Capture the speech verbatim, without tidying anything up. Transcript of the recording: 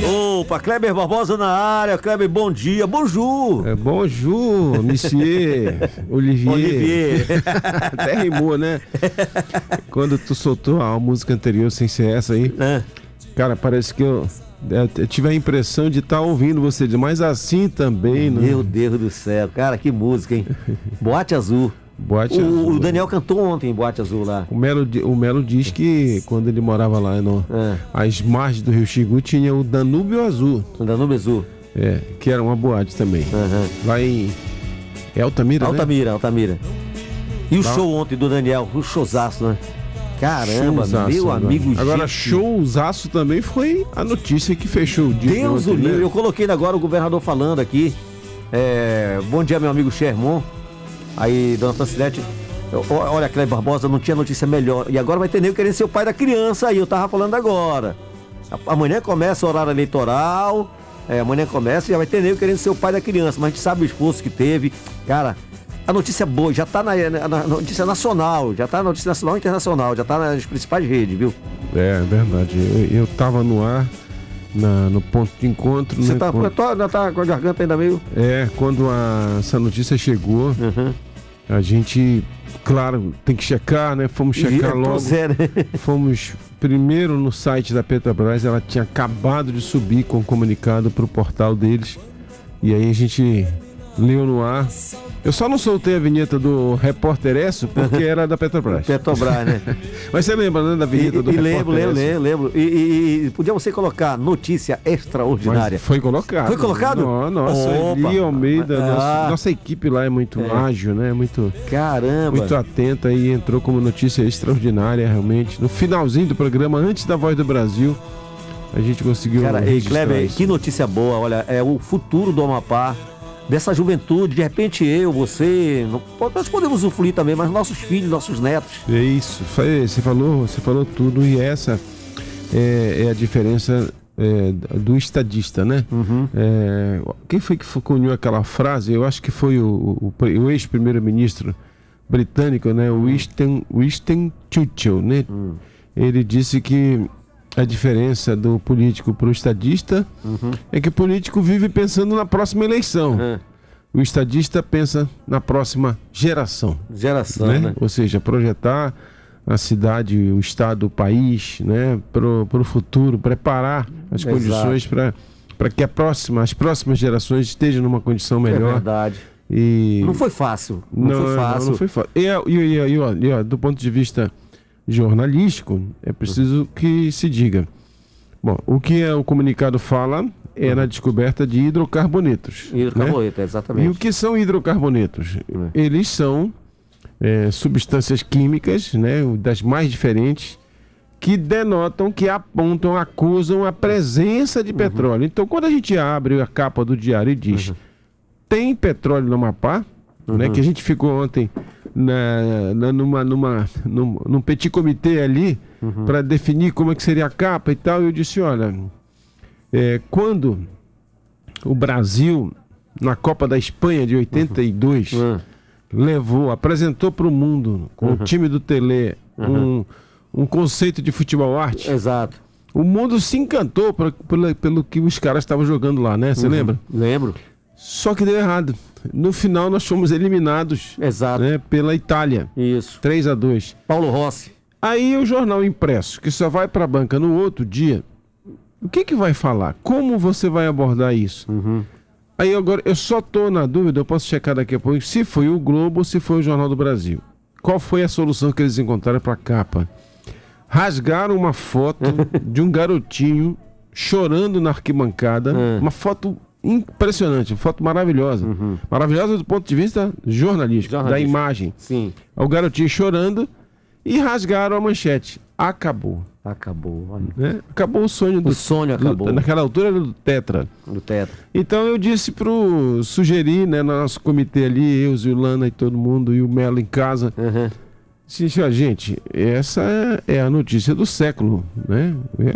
Opa, Kleber Barbosa na área. Kleber, bom dia. Bonjour. É, bonjour, monsieur Olivier. Olivier. Até rimou, né? Quando tu soltou a música anterior, sem ser essa aí, é. Cara, parece que eu, eu tive a impressão de estar tá ouvindo você, mas assim também, né? Meu Deus do céu, cara, que música, hein? Boate Azul. Boate o, Azul. O Daniel cantou ontem em Boate Azul lá. O Melo, o Melo diz que quando ele morava lá, no, é. as margens do Rio Xingu, tinha o Danúbio Azul. O Danúbio Azul. É, que era uma boate também. Uhum. Lá em Altamira, Altamira, né? Altamira. E o lá... show ontem do Daniel, o showzaço, né? Caramba, showzaço, meu amigo. Agora, agora showzaço também foi a notícia que fechou o dia. Deus o livre, eu coloquei agora o governador falando aqui. É, bom dia, meu amigo Sherman. Aí, dona Francinete, olha, Kleber Barbosa, não tinha notícia melhor. E agora vai ter nego querendo ser o pai da criança aí, eu tava falando agora. Amanhã começa o horário eleitoral, é, amanhã começa e já vai ter nego querendo ser o pai da criança, mas a gente sabe o esforço que teve. Cara, a notícia é boa, já tá na, na, na notícia nacional, já tá na notícia nacional e internacional, já tá nas principais redes, viu? É, verdade. Eu, eu tava no ar. Na, no ponto de encontro. Você né, tá, quando... tá, tá com a garganta ainda meio... É, quando a, essa notícia chegou, uhum. a gente, claro, tem que checar, né? Fomos checar e, logo. É, né? Fomos primeiro no site da Petrobras, ela tinha acabado de subir com o comunicado para o portal deles. E aí a gente leu no ar. Eu só não soltei a vinheta do Repórter Esso porque era da Petrobras. Petrobras, né? Mas você lembra, né, da vinheta e, do e Repórter lembro, lembro, lembro, lembro. E, e, e podia você colocar notícia extraordinária. Mas foi colocado. Foi colocado? No, nossa, Eli Almeida, ah. nossa, nossa equipe lá é muito é. ágil, né? Muito, caramba. Muito atenta e entrou como notícia extraordinária, realmente. No finalzinho do programa, antes da Voz do Brasil, a gente conseguiu... Cara, ei, Kleber, que notícia boa. Olha, é o futuro do Amapá. Dessa juventude, de repente eu, você, nós podemos usufruir também, mas nossos filhos, nossos netos. É isso, você falou, você falou tudo e essa é, é a diferença é, do estadista, né? Uhum. É, quem foi que cunhou aquela frase? Eu acho que foi o, o, o ex-primeiro-ministro britânico, né? O Winston, Winston Churchill, né? Uhum. Ele disse que a diferença do político para o estadista uhum. é que o político vive pensando na próxima eleição. Uhum. O estadista pensa na próxima geração. Geração, né? né? Ou seja, projetar a cidade, o estado, o país, né? para o futuro, preparar as Exato. condições para que a próxima, as próximas gerações estejam numa condição melhor. É verdade. E... Não foi fácil. Não, não foi fácil. Não, não foi fácil. E, e, e, e, e do ponto de vista jornalístico, é preciso que se diga. Bom, o que é, o comunicado fala é na descoberta de hidrocarbonetos. Hidrocarbonetos, né? exatamente. E o que são hidrocarbonetos? Uhum. Eles são é, substâncias químicas, né, das mais diferentes, que denotam, que apontam, acusam a presença de uhum. petróleo. Então, quando a gente abre a capa do diário e diz uhum. tem petróleo no Amapá, uhum. né, que a gente ficou ontem Na, na, numa, numa, num, num petit comitê ali uhum. para definir como é que seria a capa e tal, eu disse, olha, é, quando o Brasil na Copa da Espanha de oitenta e dois uhum. levou, apresentou para o mundo com uhum. o time do Tele uhum. um, um conceito de futebol arte. Exato. O mundo se encantou pra, pelo, pelo que os caras estavam jogando lá, né? Você uhum. lembra? Lembro. Só que deu errado. No final nós fomos eliminados. Exato. Né, pela Itália. Isso. três a dois. Paulo Rossi. Aí o jornal impresso, que só vai para a banca no outro dia, o que que vai falar? Como você vai abordar isso? Uhum. Aí agora eu só tô na dúvida, eu posso checar daqui a pouco, se foi o Globo ou se foi o Jornal do Brasil. Qual foi a solução que eles encontraram para a capa? Rasgaram uma foto de um garotinho chorando na arquibancada, uhum. uma foto impressionante, foto maravilhosa. Uhum. Maravilhosa do ponto de vista jornalístico, jornalístico. da imagem. Sim. O garotinho chorando e rasgaram a manchete. Acabou. Acabou. Né? Acabou o sonho do... O sonho acabou. Do, naquela altura era do Tetra. Do Tetra. Então eu disse pro... Sugeri, né, no nosso comitê ali, eu, Zilana e todo mundo, e o Melo em casa. Uhum. Disse, ó, gente, essa é a notícia do século, né?